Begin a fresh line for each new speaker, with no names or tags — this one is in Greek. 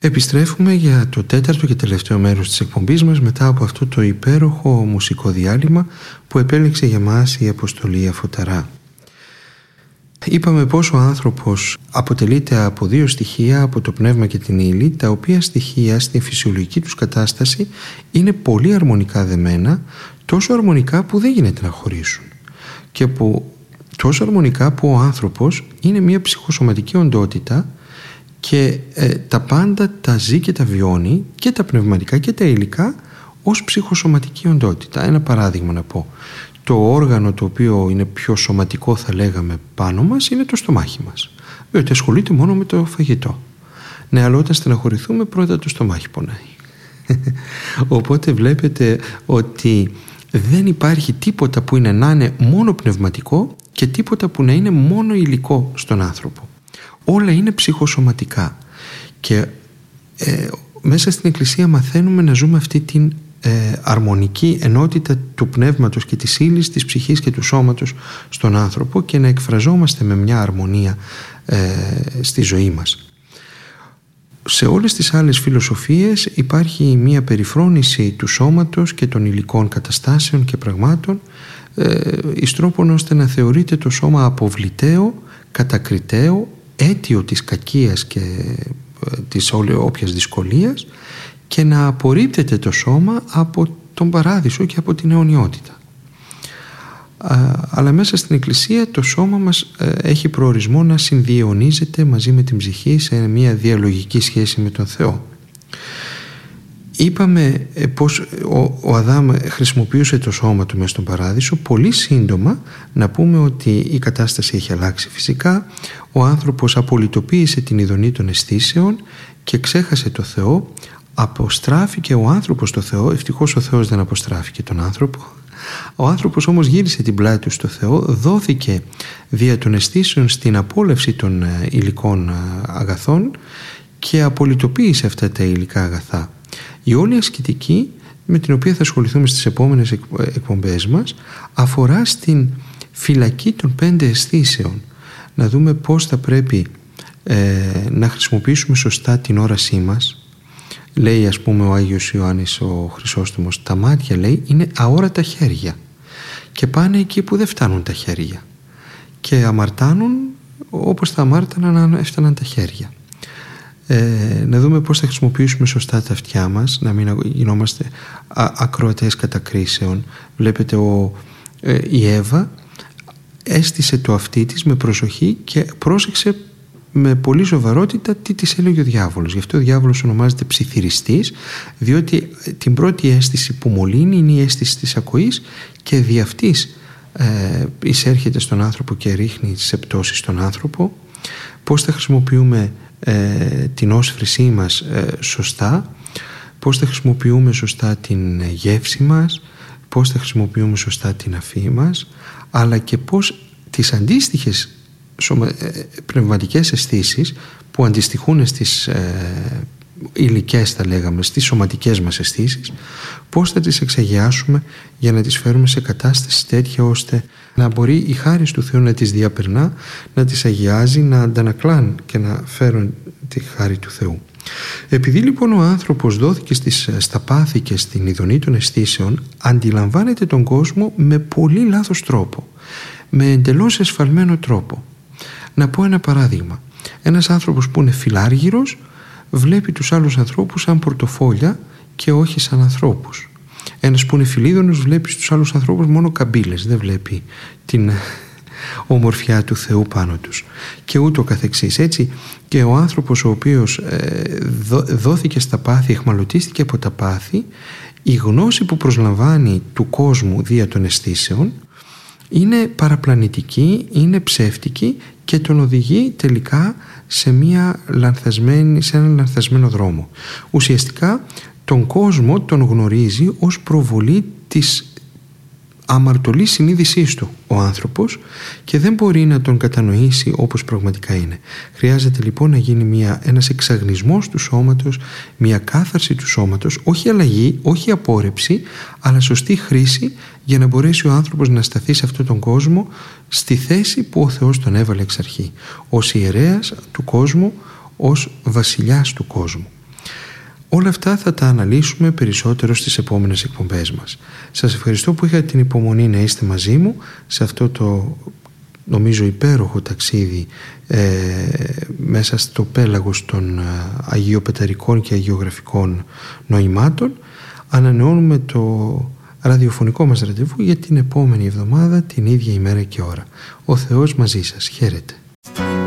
Επιστρέφουμε για το τέταρτο και τελευταίο μέρος της εκπομπής μας μετά από αυτό το υπέροχο μουσικό διάλειμμα που επέλεξε για μας η Αποστολή Αφωταρά. Είπαμε πως ο άνθρωπος αποτελείται από δύο στοιχεία, από το πνεύμα και την ύλη, τα οποία στοιχεία στην φυσιολογική τους κατάσταση είναι πολύ αρμονικά δεμένα, τόσο αρμονικά που δεν γίνεται να χωρίσουν και τόσο αρμονικά που ο άνθρωπος είναι μια ψυχοσωματική οντότητα και τα πάντα τα ζει και τα βιώνει, και τα πνευματικά και τα υλικά, ως ψυχοσωματική οντότητα. Ένα παράδειγμα να πω. Το όργανο το οποίο είναι πιο σωματικό, θα λέγαμε, πάνω μας είναι το στομάχι μας, διότι ασχολείται μόνο με το φαγητό. Ναι, αλλά όταν στεναχωρηθούμε πρώτα το στομάχι πονάει. Οπότε βλέπετε ότι δεν υπάρχει τίποτα που είναι να είναι μόνο πνευματικό και τίποτα που να είναι μόνο υλικό στον άνθρωπο. Όλα είναι ψυχοσωματικά και μέσα στην Εκκλησία μαθαίνουμε να ζούμε αυτή την αρμονική ενότητα του πνεύματος και της ύλης, της ψυχής και του σώματος στον άνθρωπο και να εκφραζόμαστε με μια αρμονία στη ζωή μας. Σε όλες τις άλλες φιλοσοφίες υπάρχει μια περιφρόνηση του σώματος και των υλικών καταστάσεων και πραγμάτων εις τρόπον ώστε να θεωρείται το σώμα αποβληταίο, κατακριταίο, αίτιο της κακίας και της όποιας δυσκολίας και να απορρίπτεται το σώμα από τον παράδεισο και από την αιωνιότητα. Αλλά μέσα στην Εκκλησία το σώμα μας έχει προορισμό να συνδιαιωνίζεται μαζί με την ψυχή σε μια διαλογική σχέση με τον Θεό. Είπαμε πως ο Αδάμ χρησιμοποιούσε το σώμα του μέσα στον παράδεισο. Πολύ σύντομα να πούμε ότι η κατάσταση έχει αλλάξει φυσικά. Ο άνθρωπος απολυτοποίησε την ειδονή των αισθήσεων και ξέχασε το Θεό. Αποστράφηκε ο άνθρωπος στο Θεό. Ευτυχώς ο Θεός δεν αποστράφηκε τον άνθρωπο. Ο άνθρωπος όμως γύρισε την πλάτη του στο Θεό, δόθηκε δια των αισθήσεων στην απόλαυση των υλικών αγαθών και απολυτοποίησε αυτά τα υλικά αγαθά. Η όλη ασκητική με την οποία θα ασχοληθούμε στις επόμενες εκπομπές μας αφορά στην φυλακή των 5 αισθήσεων. Να δούμε πώς θα πρέπει να χρησιμοποιήσουμε σωστά την όρασή μας. Λέει ας πούμε ο Άγιος Ιωάννης ο Χρυσόστομος, τα μάτια λέει είναι αόρατα χέρια και πάνε εκεί που δεν φτάνουν τα χέρια και αμαρτάνουν όπως θα αμάρταναν αν έφταναν τα χέρια. Να δούμε πώς θα χρησιμοποιήσουμε σωστά τα αυτιά μας, να μην γινόμαστε ακροατές κατακρίσεων. Βλέπετε η Εύα έστησε το αυτί της με προσοχή και πρόσεξε με πολύ σοβαρότητα τι της έλεγε ο διάβολος. Γι' αυτό ο διάβολος ονομάζεται ψιθυριστής, διότι την πρώτη αίσθηση που μολύνει είναι η αίσθηση της ακοής και δι' αυτής εισέρχεται στον άνθρωπο και ρίχνει τις επιπτώσεις στον άνθρωπο. Πώς θα χρησιμοποιούμε την όσφρησή μας σωστά, πώς θα χρησιμοποιούμε σωστά την γεύση μας, πώς θα χρησιμοποιούμε σωστά την αφή μας, αλλά και πώς τις αντίστοιχες πνευματικές αισθήσεις που αντιστοιχούν στις υλικές, θα λέγαμε, στις σωματικές μας αισθήσεις, πώς θα τις εξαγιάσουμε για να τις φέρουμε σε κατάσταση τέτοια ώστε να μπορεί η χάρις του Θεού να τις διαπερνά, να τις αγιάζει, να αντανακλάν και να φέρουν τη χάρη του Θεού. Επειδή λοιπόν ο άνθρωπος δόθηκε στα πάθη και στην ειδονή των αισθήσεων, αντιλαμβάνεται τον κόσμο με πολύ λάθος τρόπο, με εντελώς εσφαλμένο τρόπο. Να πω ένα παράδειγμα. Ένας άνθρωπος που είναι φιλάργυρος βλέπει τους άλλους ανθρώπους σαν πορτοφόλια και όχι σαν ανθρώπους. Ένας που είναι φιλίδωνος βλέπει στους άλλους ανθρώπους μόνο καμπύλες, δεν βλέπει την ομορφιά του Θεού πάνω τους και ούτω καθεξής. Έτσι και ο άνθρωπος ο οποίος δόθηκε στα πάθη, εχμαλωτίστηκε από τα πάθη, η γνώση που προσλαμβάνει του κόσμου δια των αισθήσεων είναι παραπλανητική, είναι ψεύτικη και τον οδηγεί τελικά σε έναν λανθασμένο δρόμο. Ουσιαστικά τον κόσμο τον γνωρίζει ως προβολή της αμαρτωλής συνείδησής του ο άνθρωπος και δεν μπορεί να τον κατανοήσει όπως πραγματικά είναι. Χρειάζεται λοιπόν να γίνει ένας εξαγνισμός του σώματος, μια κάθαρση του σώματος, όχι αλλαγή, όχι απόρρεψη, αλλά σωστή χρήση για να μπορέσει ο άνθρωπος να σταθεί σε αυτόν τον κόσμο στη θέση που ο Θεός τον έβαλε εξ αρχή, ως ιερέας του κόσμου, ως βασιλιάς του κόσμου. Όλα αυτά θα τα αναλύσουμε περισσότερο στις επόμενες εκπομπές μας. Σας ευχαριστώ που είχατε την υπομονή να είστε μαζί μου σε αυτό το νομίζω υπέροχο ταξίδι μέσα στο πέλαγος των αγιοπεταρικών και αγιογραφικών νοημάτων. Ανανεώνουμε το ραδιοφωνικό μας ραντεβού για την επόμενη εβδομάδα, την ίδια ημέρα και ώρα. Ο Θεός μαζί σας. Χαίρετε.